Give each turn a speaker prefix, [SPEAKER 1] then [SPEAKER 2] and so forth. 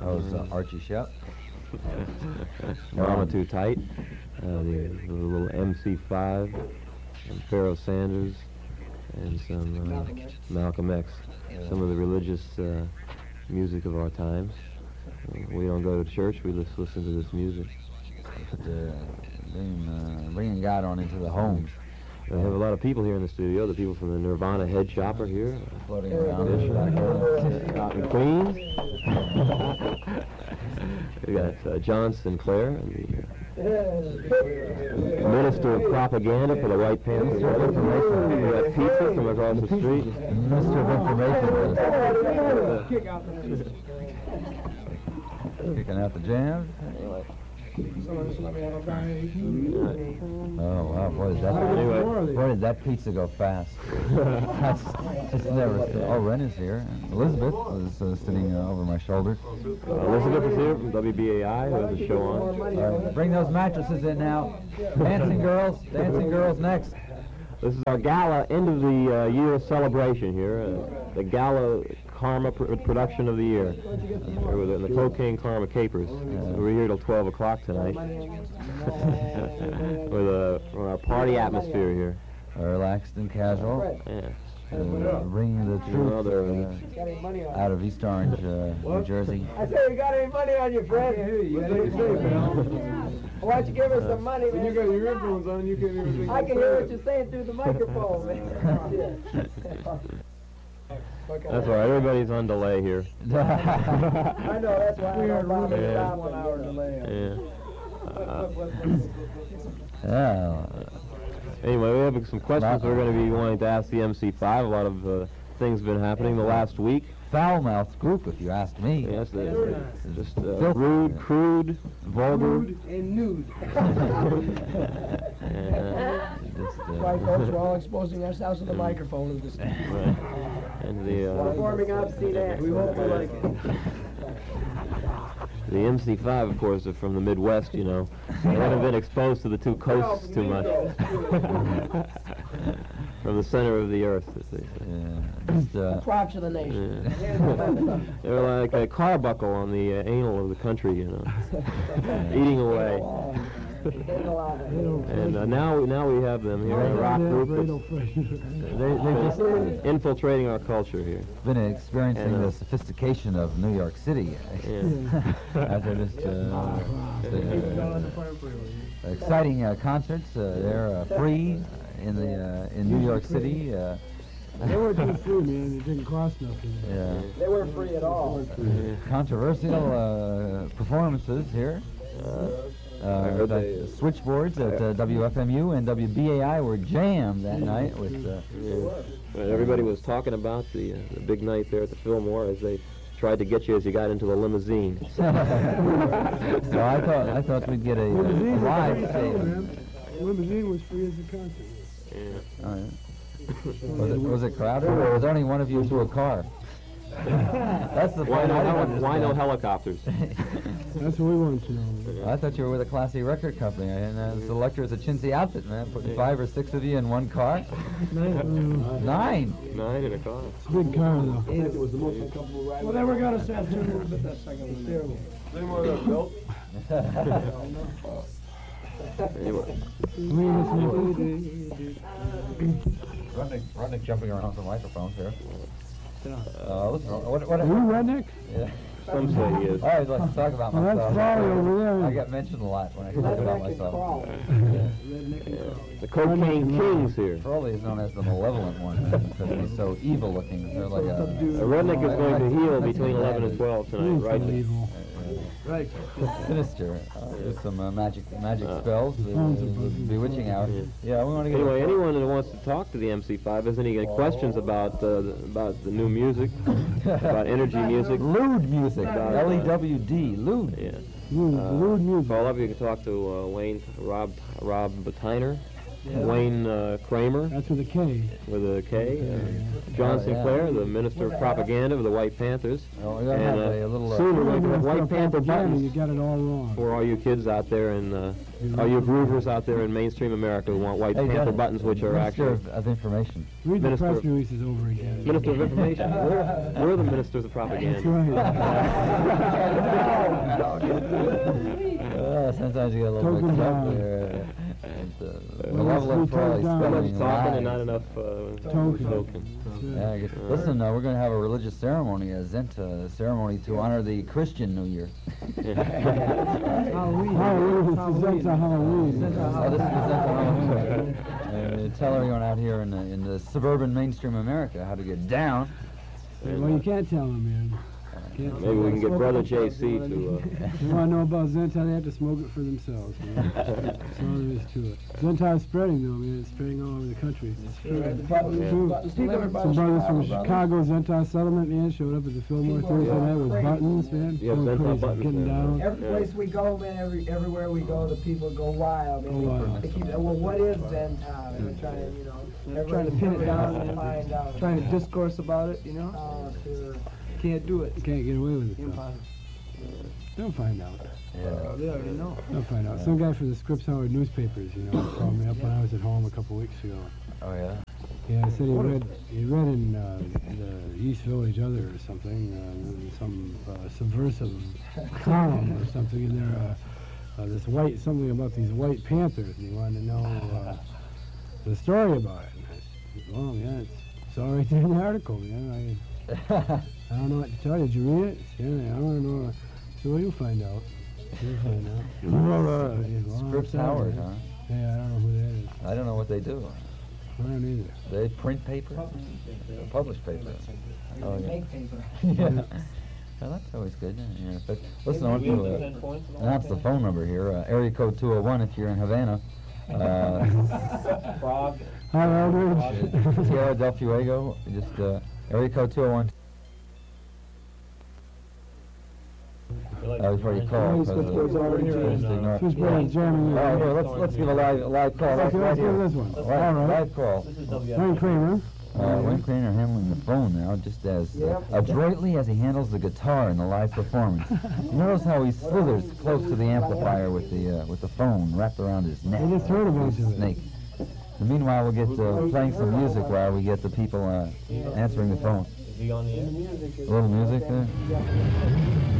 [SPEAKER 1] That was Archie Shepp.
[SPEAKER 2] Mama Too Tight. The little MC5, and Pharaoh Sanders, and some Malcolm X. Some of the religious music of our times. We don't go to church, we just listen to this music.
[SPEAKER 1] Bringing God on into the homes.
[SPEAKER 2] We have a lot of people here in the studio. The people from the Nirvana Head Shop are here.
[SPEAKER 1] Floating around.
[SPEAKER 2] Out in Queens. We got John Sinclair, and the Minister of Propaganda for the White Panthers. We got pizza from across the street.
[SPEAKER 1] Minister of Information. Kicking out the jams. Oh wow, boy, did that pizza go fast. It's never. Oh, Ren is here. Elizabeth is sitting over my shoulder.
[SPEAKER 2] Elizabeth is here from WBAI, who has a show on.
[SPEAKER 1] Bring those mattresses in now. Dancing girls next.
[SPEAKER 2] This is our gala end of the year celebration here. The gala Karma production of the year. We're in the Cocaine Karma Capers. We're here till 12 o'clock tonight. With our party atmosphere here.
[SPEAKER 1] Relaxed and casual.
[SPEAKER 2] Yeah.
[SPEAKER 1] Bringing the truth out of East Orange, New Jersey.
[SPEAKER 3] I say, you got any money on you, Fred?
[SPEAKER 4] What do you say, pal?
[SPEAKER 3] Why don't you give us some money, man?
[SPEAKER 4] When you got your earphones on, you can't even think.
[SPEAKER 3] I can hear what you're saying through the microphone, man.
[SPEAKER 2] That's all right. Everybody's on delay here.
[SPEAKER 3] I know, that's why
[SPEAKER 4] We
[SPEAKER 3] I
[SPEAKER 4] are
[SPEAKER 3] don't bother
[SPEAKER 4] really
[SPEAKER 3] to stop
[SPEAKER 4] 1 hour delay.
[SPEAKER 2] Yeah. Anyway, we have some questions we're going to be wanting to ask the MC5. A lot of things have been happening the last week.
[SPEAKER 1] Foul-mouthed group, if you ask me.
[SPEAKER 2] Yes, just rude, crude, vulgar.
[SPEAKER 4] Rude and nude.
[SPEAKER 3] Right, folks, we're all exposing ourselves to the microphone of this.
[SPEAKER 2] Right. And
[SPEAKER 3] Performing obscene acts.
[SPEAKER 4] We hope you like it.
[SPEAKER 2] The MC5, of course, are from the Midwest, you know. They haven't been exposed to the two coasts too much. From the center of the earth, as they say.
[SPEAKER 3] Props of the nation.
[SPEAKER 2] They're like a carbuncle on the anal of the country, you know, eating away. And now we have them here, a rock group. They're just infiltrating our culture here.
[SPEAKER 1] Been experiencing the sophistication of New York City. As they're just exciting concerts. They're free in New York City.
[SPEAKER 4] They weren't too free, man. It didn't cost nothing.
[SPEAKER 1] Yeah.
[SPEAKER 3] They weren't free at all.
[SPEAKER 1] Controversial performances here. The switchboards at WFMU and WBAI were jammed that night with.
[SPEAKER 2] Everybody was talking about the big night there at the Fillmore as they tried to get you as you got into the limousine.
[SPEAKER 1] So I thought we'd get a live statement.
[SPEAKER 4] Limousine was free as a concert.
[SPEAKER 2] Yeah.
[SPEAKER 1] Oh, yeah. Was it crowded, or was only one of you to a car? That's the
[SPEAKER 2] Why
[SPEAKER 1] point.
[SPEAKER 2] why no helicopters?
[SPEAKER 4] That's what we wanted to know.
[SPEAKER 1] I thought you were with a classy record company, and the selector is a chintzy outfit, man. Putting 5 or 6 of you in one car. 9.
[SPEAKER 2] 9 in a car.
[SPEAKER 4] It's a big car, though.
[SPEAKER 3] It was the most uncomfortable ride.
[SPEAKER 4] Well, then we're going to set two little bit that second one. Terrible.
[SPEAKER 3] Any more of those built?
[SPEAKER 2] Anyway.
[SPEAKER 1] Rudnick jumping around the microphones here. What,
[SPEAKER 4] Are you redneck?
[SPEAKER 1] Yeah.
[SPEAKER 2] Some say he is.
[SPEAKER 1] I always like to talk about
[SPEAKER 4] Well,
[SPEAKER 1] myself.
[SPEAKER 4] that's Charlie over there.
[SPEAKER 1] I get mentioned a lot when I talk about myself.
[SPEAKER 2] The Cocaine Kings here.
[SPEAKER 1] Crowley is known as the malevolent one because he's so evil looking. They're like a
[SPEAKER 2] Redneck is going to heal between 11 and 12 tonight, right?
[SPEAKER 4] Right.
[SPEAKER 1] Sinister. There's some magic spells, bewitching hour. Yeah, we want to get.
[SPEAKER 2] Anyway, anyone that wants to talk to the MC5, has any questions about the new music, about energy music?
[SPEAKER 1] Lewd music. L-E-W-D. Lewd.
[SPEAKER 2] Yeah.
[SPEAKER 4] Lewd music.
[SPEAKER 2] Call up. You can talk to Wayne, Rob Tyner. Wayne Kramer
[SPEAKER 4] That's with a K.
[SPEAKER 2] with a K. John Sinclair, the Minister of Propaganda of the White Panthers.
[SPEAKER 1] Oh, we're gonna have a little.
[SPEAKER 2] Soon we're going to have
[SPEAKER 4] That's
[SPEAKER 2] White Panther
[SPEAKER 4] propaganda,
[SPEAKER 2] buttons
[SPEAKER 4] You got it all wrong.
[SPEAKER 2] for all you kids out there and all you groovers out there in mainstream America who want White
[SPEAKER 1] Hey,
[SPEAKER 2] Panther
[SPEAKER 1] Johnny,
[SPEAKER 2] buttons, which are
[SPEAKER 1] Minister
[SPEAKER 2] actually
[SPEAKER 1] of Information.
[SPEAKER 4] Read the
[SPEAKER 2] Minister
[SPEAKER 4] press
[SPEAKER 2] of-
[SPEAKER 4] releases over again.
[SPEAKER 2] Minister of Information. We're the ministers of propaganda.
[SPEAKER 4] That's right.
[SPEAKER 1] Sometimes you get a little
[SPEAKER 4] Token
[SPEAKER 1] mixed up
[SPEAKER 4] down.
[SPEAKER 1] there.
[SPEAKER 4] Well,
[SPEAKER 1] Malevolent
[SPEAKER 4] we
[SPEAKER 1] for all
[SPEAKER 4] took
[SPEAKER 1] these
[SPEAKER 4] down.
[SPEAKER 2] Too much
[SPEAKER 1] spelling
[SPEAKER 2] talking and
[SPEAKER 1] lies.
[SPEAKER 2] not enough
[SPEAKER 4] Token.
[SPEAKER 1] Yeah, I guess. Listen, we're going to have a religious ceremony, a Zenta ceremony to honor the Christian New Year.
[SPEAKER 4] Halloween. This is Halloween.
[SPEAKER 1] Oh, this is the Zenta Halloween. Tell everyone out here in the suburban mainstream America how to get down.
[SPEAKER 4] Well, you can't tell them, man.
[SPEAKER 2] Maybe we can get Brother JC to...
[SPEAKER 4] They want to know about Zentai, they have to smoke it for themselves, man. That's all there is to it. Zentai's spreading, though, man. It's spreading all over the country.
[SPEAKER 3] True.
[SPEAKER 4] Some brothers from Chicago, Zentai Settlement, man, showed up at the Fillmore Thursday night with buttons, man.
[SPEAKER 2] You have
[SPEAKER 4] Going
[SPEAKER 2] Zentai
[SPEAKER 4] crazy,
[SPEAKER 2] buttons
[SPEAKER 4] getting
[SPEAKER 2] there.
[SPEAKER 4] down.
[SPEAKER 3] Every place we go, man, everywhere we go, the people go wild. Man.
[SPEAKER 4] Go wild.
[SPEAKER 3] They keep, well, what is Zentai? And they're trying to, you know,
[SPEAKER 5] Trying to pin it down
[SPEAKER 3] and
[SPEAKER 5] and
[SPEAKER 3] find out.
[SPEAKER 5] trying to discourse about it, you know?
[SPEAKER 3] Oh, sure.
[SPEAKER 5] Can't do it.
[SPEAKER 4] You can't get away with it, though.
[SPEAKER 5] Impossible.
[SPEAKER 4] They'll find out.
[SPEAKER 1] Yeah.
[SPEAKER 5] They already know.
[SPEAKER 4] They'll find out. Some guy from the Scripps Howard newspapers, you know, called me up when I was at home a couple weeks ago.
[SPEAKER 1] Oh, yeah?
[SPEAKER 4] Yeah, he said he read in the East Village Other or something, some subversive column or something in there, something about these White Panthers, and he wanted to know the story about it. And I said, well, yeah, it's all right there in the article, man. I don't know what to tell you. Did you read it? Yeah, I don't know. So you'll find out. You'll find out.
[SPEAKER 1] Scripps Howard, huh?
[SPEAKER 4] Yeah, I don't know who that is.
[SPEAKER 1] I don't know what they do.
[SPEAKER 4] I don't either.
[SPEAKER 1] They print paper? Publish paper. Oh, yeah.
[SPEAKER 3] Make paper.
[SPEAKER 1] Yeah. Well, that's always good. Yeah, but listen, I want to announce the phone number here. Area code 201 if you're in Havana.
[SPEAKER 4] Hi, Aldridge.
[SPEAKER 1] Tierra del Fuego. Just area code 201. Before you call.
[SPEAKER 5] He's good for his own
[SPEAKER 4] Switchboard jamming.
[SPEAKER 1] All right, here, let's give a live call.
[SPEAKER 4] Okay, let's give this one. All right.
[SPEAKER 1] Live call.
[SPEAKER 4] Wayne Kramer.
[SPEAKER 1] Wayne Kramer handling the phone now, just as adroitly as he handles the guitar in the live performance. You notice how he slithers close to the amplifier with the phone wrapped around his neck.
[SPEAKER 4] I just heard a bunch of it.
[SPEAKER 1] Snake. And meanwhile, we'll get playing some music while we get the people answering the phone.
[SPEAKER 2] Is he on the air?
[SPEAKER 1] A little music there.